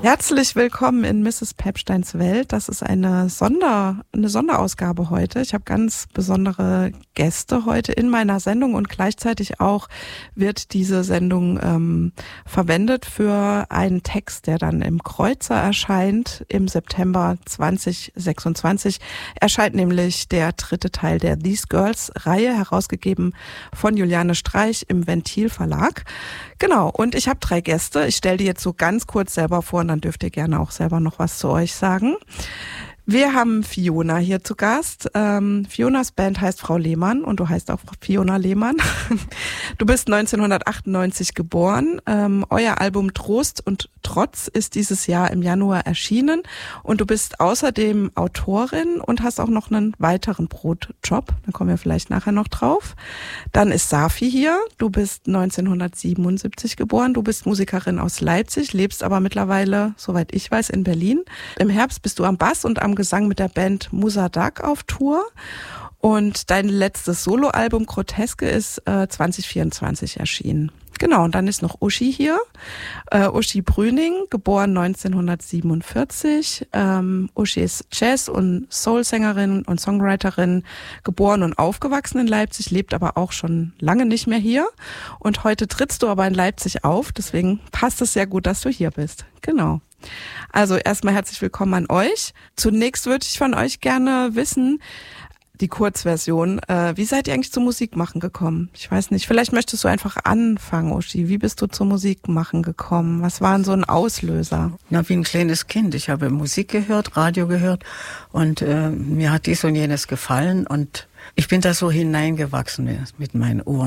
Herzlich willkommen in Mrs. Pepsteins Welt. Das ist eine Sonderausgabe heute. Ich habe ganz besondere Gäste heute in meiner Sendung und gleichzeitig auch wird diese Sendung verwendet für einen Text, der dann im Kreuzer erscheint. Im September 2026 erscheint nämlich der dritte Teil der These Girls-Reihe, herausgegeben von Juliane Streich im Ventil Verlag. Genau, und ich habe 3 Gäste. Ich stelle die jetzt so ganz kurz selber vor und dann dürft ihr gerne auch selber noch was zu euch sagen. Wir haben Fiona hier zu Gast. Fionas Band heißt Frau Lehmann und du heißt auch Fiona Lehmann. Du bist 1998 geboren. Euer Album Trost und Trotz ist dieses Jahr im Januar erschienen und du bist außerdem Autorin und hast auch noch einen weiteren Brotjob. Da kommen wir vielleicht nachher noch drauf. Dann ist Safi hier. Du bist 1977 geboren. Du bist Musikerin aus Leipzig, lebst aber mittlerweile, soweit ich weiß, in Berlin. Im Herbst bist du am Bass und am Gesang mit der Band Musadak auf Tour. Und dein letztes Soloalbum Groteske ist 2024 erschienen. Genau, und dann ist noch Uschi hier. Uschi Brüning, geboren 1947. Uschi ist Jazz- und Soul-Sängerin und Songwriterin, geboren und aufgewachsen in Leipzig, lebt aber auch schon lange nicht mehr hier. Und heute trittst du aber in Leipzig auf, deswegen passt es sehr gut, dass du hier bist. Genau. Also erstmal herzlich willkommen an euch. Zunächst würde ich von euch gerne wissen, die Kurzversion, wie seid ihr eigentlich zum Musikmachen gekommen? Ich weiß nicht, vielleicht möchtest du einfach anfangen, Uschi. Wie bist du zum Musikmachen gekommen? Was war denn so ein Auslöser? Na, wie ein kleines Kind. Ich habe Musik gehört, Radio gehört und mir hat dies und jenes gefallen und ich bin da so hineingewachsen mit meinen Ohren.